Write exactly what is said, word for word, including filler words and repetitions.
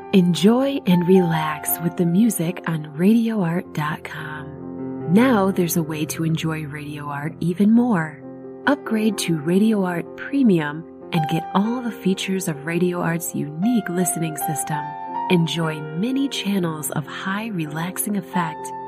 Enjoy and relax with the music on radio art dot com. Now there's a way to enjoy Radio Art even more. Upgrade to Radio Art Premium and get all the features of Radio Art's unique listening system. Enjoy many channels of high relaxing effect